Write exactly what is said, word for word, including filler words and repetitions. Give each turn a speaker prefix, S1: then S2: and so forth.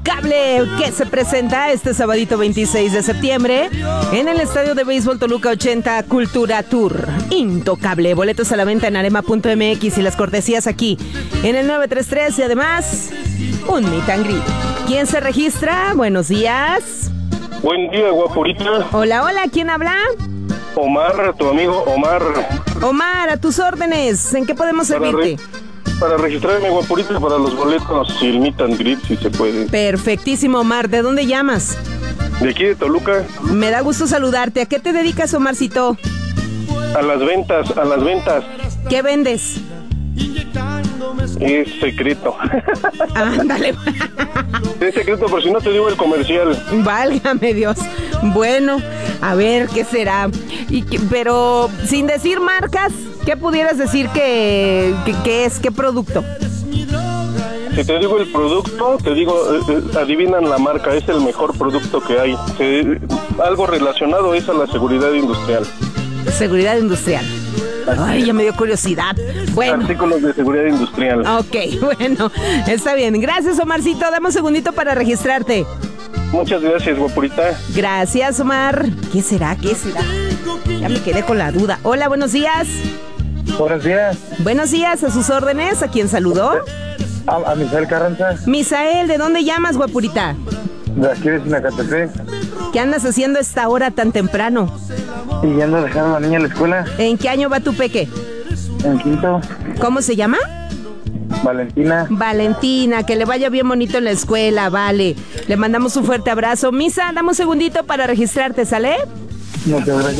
S1: Intocable, que se presenta este sabadito veintiséis de septiembre en el Estadio de Béisbol Toluca ochenta Cultura Tour. Intocable, boletos a la venta en arema punto m x y las cortesías aquí en el nueve tres tres y además un meet and greet. ¿Quién se registra? Buenos días.
S2: Buen día, guapurita.
S1: Hola, hola, ¿quién habla?
S2: Omar, tu amigo Omar.
S1: Omar, a tus órdenes, ¿en qué podemos
S2: Para
S1: servirte?
S2: Re- para registrarme, guapurita, para los boletos y el meet and greet, si se puede.
S1: Perfectísimo, Omar, ¿de dónde llamas?
S2: De aquí de Toluca.
S1: Me da gusto saludarte. ¿A qué te dedicas, Omarcito?
S2: A las ventas, a las ventas.
S1: ¿Qué vendes?
S2: Es secreto.
S1: Ándale.
S2: Es secreto, por si no te digo el comercial.
S1: Válgame Dios. Bueno, a ver qué será. Y que- pero sin decir marcas, ¿qué pudieras decir que, que, que es? ¿Qué producto?
S2: Si te digo el producto, te digo, eh, eh, adivinan la marca, es el mejor producto que hay. Se- algo relacionado es a la seguridad industrial.
S1: Seguridad industrial. Ay, ya me dio curiosidad. Bueno.
S2: Artículos de seguridad industrial.
S1: Ok, bueno, está bien. Gracias, Omarcito. Dame un segundito para registrarte.
S2: Muchas gracias, guapurita.
S1: Gracias, Omar. ¿Qué será? ¿Qué será? Ya me quedé con la duda. Hola, buenos días.
S3: Buenos días,
S1: Buenos días, a sus órdenes. ¿A quién saludó?
S3: a, a Misael Carranza,
S1: Misael, ¿de dónde llamas, guapurita?
S3: de aquí de Sinacatepec,
S1: ¿Qué andas haciendo a esta hora tan temprano?
S3: y ya ando dejando a la niña a la escuela,
S1: ¿En qué año va tu peque?
S3: en quinto,
S1: ¿Cómo se llama?
S3: Valentina.
S1: Valentina, que le vaya bien bonito en la escuela, vale. Le mandamos un fuerte abrazo. Misa, dame un segundito para registrarte, ¿sale?
S3: Muchas gracias.